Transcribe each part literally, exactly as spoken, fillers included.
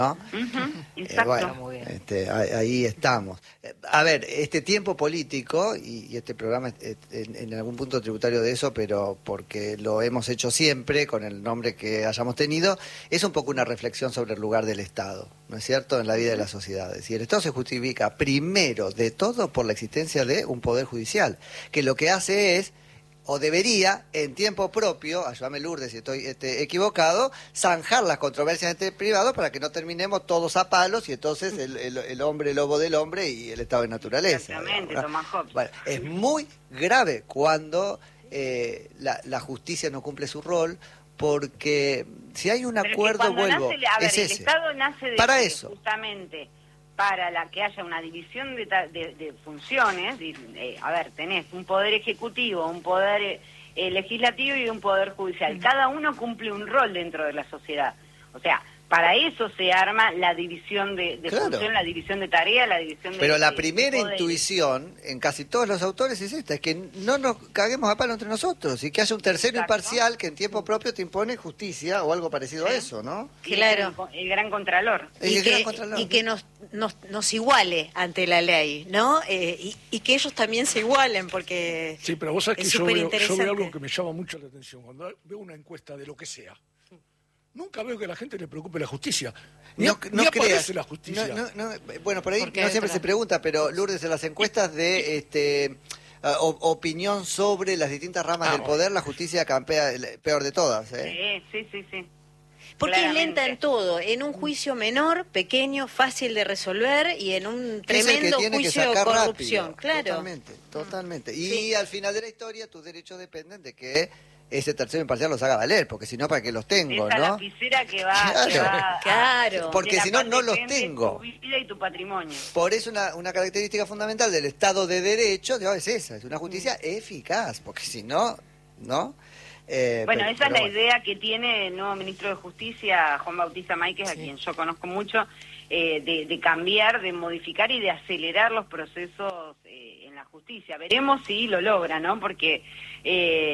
¿no? Uh-huh, eh, bueno, este, ahí estamos. A ver, este tiempo político, y, y este programa es en, en algún punto tributario de eso, pero porque lo hemos hecho siempre, con el nombre que hayamos tenido, es un poco una reflexión sobre el lugar del Estado, ¿no es cierto?, en la vida de las sociedades. Y el Estado se justifica primero de todo por la existencia de un poder judicial, que lo que hace es, o debería, en tiempo propio, ayúdame Lourdes si estoy este, equivocado, zanjar las controversias entre privados para que no terminemos todos a palos y entonces el, el, el hombre lobo del hombre y el estado de naturaleza. Exactamente, Tomás Hobbes. Bueno, es muy grave cuando eh, la, la justicia no cumple su rol, porque si hay un Pero acuerdo, es vuelvo, nace, a ver, es el ese. Estado nace de, para de, eso. justamente para la que haya una división de, de, de funciones. Y, eh, a ver, tenés un poder ejecutivo, un poder eh, legislativo y un poder judicial. Cada uno cumple un rol dentro de la sociedad. O sea, para eso se arma la división de, de claro. función, la división de tarea, la división de... Pero la de, primera de intuición en casi todos los autores es esta, es que no nos caguemos a palo entre nosotros y que haya un tercero Exacto. imparcial que en tiempo propio te impone justicia o algo parecido sí. a eso, ¿no? Claro. El, el gran contralor. Y, el que, gran contralor. y que nos, nos, nos iguale ante la ley, ¿no? Eh, y, y que ellos también se igualen, porque sí, pero vos sabés que es yo veo, interesante. yo veo algo que me llama mucho la atención. Cuando veo una encuesta de lo que sea, nunca veo que a la gente le preocupe la justicia. Ni, no, ni no aparece creas. la justicia. No, no, no, bueno, por ahí no siempre se pregunta, pero Lourdes, en las encuestas de este uh, opinión sobre las distintas ramas ah, del poder, bueno. la justicia campea peor de todas. ¿eh? Sí, sí, sí, sí. Porque Claramente. es lenta en todo, en un juicio menor, pequeño, fácil de resolver, y en un tremendo juicio de corrupción. Rápido. Claro. Totalmente, totalmente. Y sí. al final de la historia tus derechos dependen de que ese tercero imparcial los haga valer, porque si no, ¿para qué los tengo? Esa ¿no? lapicera que va, claro. que va claro. Porque si no, no los tengo. Tu vida y tu patrimonio. Por eso una, una característica fundamental del Estado de Derecho digamos, es esa, es una justicia mm. eficaz, porque si no, ¿no? Eh, bueno, pero, esa pero es la bueno. idea que tiene el nuevo ministro de Justicia, Juan Bautista Máiquez, sí. a quien yo conozco mucho, eh, de, de cambiar, de modificar y de acelerar los procesos eh, en la justicia. Veremos si lo logra, ¿no? Porque eh,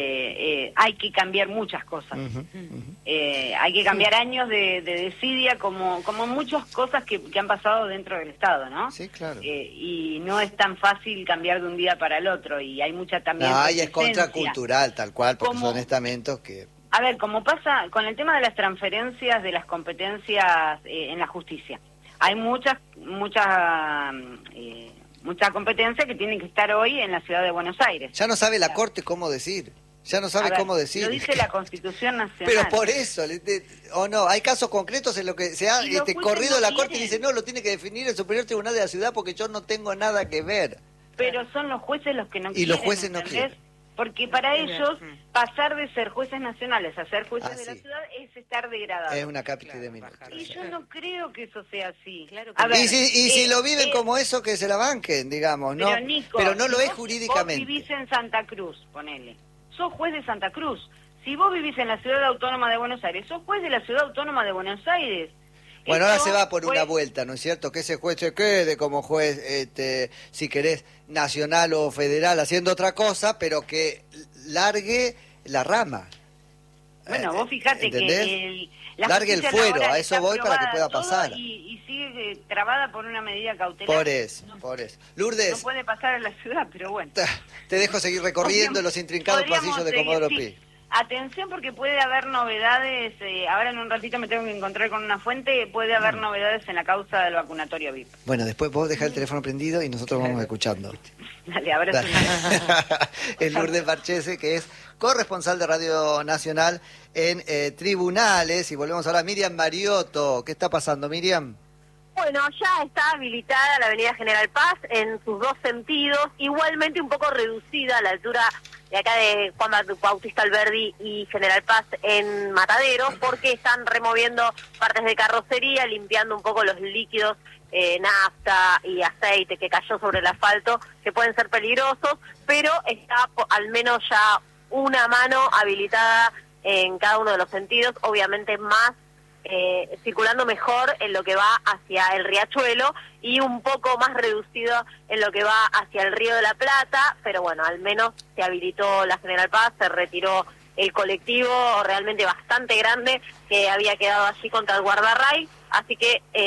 eh, hay que cambiar muchas cosas. Uh-huh, uh-huh. Eh, hay que cambiar sí. años de, de desidia, como, como muchas cosas que, que han pasado dentro del Estado, ¿no? Sí, claro. Eh, y no es tan fácil cambiar de un día para el otro, y hay mucha también... No, y es contracultural, tal cual, porque como, son estamentos que... A ver, como pasa con el tema de las transferencias de las competencias eh, en la justicia, hay muchas, muchas... Eh, mucha competencia que tiene que estar hoy en la ciudad de Buenos Aires. Ya no sabe la Corte cómo decir, ya no sabe ver, cómo decir. Lo dice la Constitución Nacional. Pero por eso, o no, hay casos concretos en los que se ha este, corrido no la Corte quieren. y dice, no, lo tiene que definir el Superior Tribunal de la Ciudad porque yo no tengo nada que ver. Pero son los jueces los que no y quieren. Y los jueces no ¿entendés? quieren. Porque para ellos, pasar de ser jueces nacionales a ser jueces ah, de sí. la ciudad es estar degradado. Es una cápita claro, de minutos. Y yo no creo que eso sea así. Claro que a ver, y si, y eh, si lo viven eh, como eso, que se la banquen, digamos, ¿no? Pero, Nico, pero no lo si es vos, jurídicamente. Vos vivís en Santa Cruz, ponele. Sos juez de Santa Cruz. Si vos vivís en la Ciudad Autónoma de Buenos Aires, sos juez de la Ciudad Autónoma de Buenos Aires. Bueno, Esto ahora se va por fue... una vuelta, ¿no es cierto? Que ese juez se quede como juez, este, si querés, nacional o federal, haciendo otra cosa, pero que largue la rama. Bueno, vos fijate ¿entendés? que el, la largue el fuero, a eso voy para que pueda pasar. Y, y sigue eh, trabada por una medida cautelar. Por eso, no, por eso. Lourdes. No puede pasar en la ciudad, pero bueno. Te dejo seguir recorriendo los intrincados pasillos de Comodoro Pi. Sí. Atención porque puede haber novedades, eh, ahora en un ratito me tengo que encontrar con una fuente, puede haber mm. novedades en la causa del vacunatorio V I P. Bueno, después vos dejá el teléfono prendido y nosotros vamos escuchando. Dale, abrazo. Es Lourdes Marchese, que es corresponsal de Radio Nacional en eh, tribunales. Y volvemos ahora a Miriam Mariotto. ¿Qué está pasando, Miriam? Bueno, ya está habilitada la avenida General Paz en sus dos sentidos, igualmente un poco reducida a la altura de acá de Juan Bautista Alberdi y General Paz en Mataderos, porque están removiendo partes de carrocería, limpiando un poco los líquidos, eh, nafta y aceite que cayó sobre el asfalto, que pueden ser peligrosos, pero está al menos ya una mano habilitada en cada uno de los sentidos, obviamente más Eh, circulando mejor en lo que va hacia el Riachuelo y un poco más reducido en lo que va hacia el Río de la Plata, pero bueno, al menos se habilitó la General Paz, se retiró el colectivo realmente bastante grande que había quedado allí contra el guardarray, Así que... Eh,